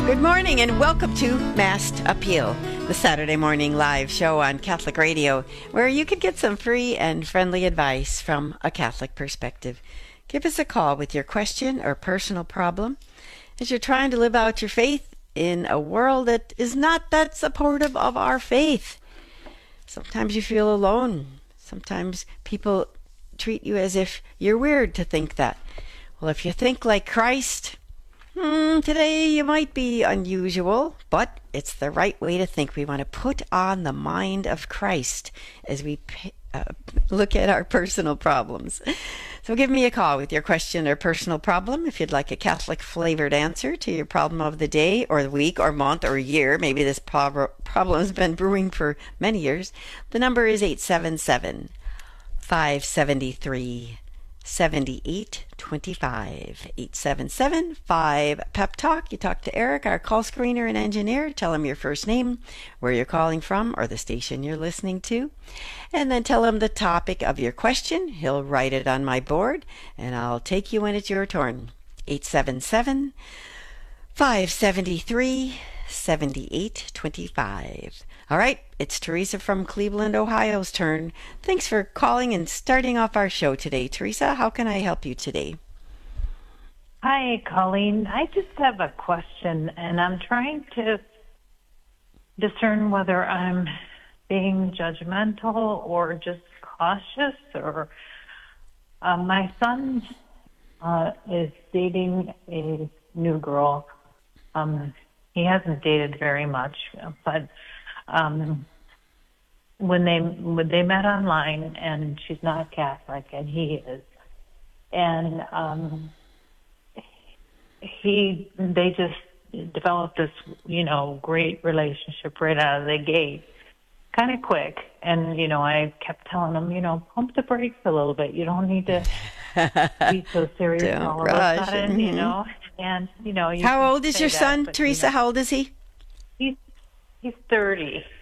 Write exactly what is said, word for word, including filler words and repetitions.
Good morning and welcome to Masked Appeal, the Saturday morning live show on Catholic Radio, where you can get some free and friendly advice from a Catholic perspective. Give us a call with your question or personal problem as you're trying to live out your faith in a world that is not that supportive of our faith. Sometimes you feel alone. Sometimes people treat you as if you're weird to think that. Well, if you think like Christ, Hmm, today you might be unusual, but it's the right way to think. We want to put on the mind of Christ as we uh, look at our personal problems. So give me a call with your question or personal problem if you'd like a Catholic flavored answer to your problem of the day or the week or month or year. Maybe this pro- problem has been brewing for many years. The number is eight seven seven, five seven three, seventy-eight twenty-five. Eight seven seven, five pep talk. You talk to Eric, our call screener and engineer. Tell him your first name, where you're calling from, or the station you're listening to, and then tell him the topic of your question. He'll write it on my board and I'll take you when it's your turn. Eight seven seven, five seven three, seventy-eight twenty-five. All right, it's Teresa from Cleveland, Ohio's turn. Thanks for calling and starting off our show today. Teresa, how can I help you today? Hi, Colleen. I just have a question, and I'm trying to discern whether I'm being judgmental or just cautious. Or uh, my son uh, is dating a new girl. Um, he hasn't dated very much, but Um, when they when they met online, and she's not Catholic and he is, and um, he they just developed this you know great relationship right out of the gate, kind of quick. And you know I kept telling him, you know pump the brakes a little bit. You don't need to be so serious Don't all of rush. a sudden, Mm-hmm. you know. And you know you how can old is say your that, son, but, Teresa? You know, how old is he? he's he's thirty.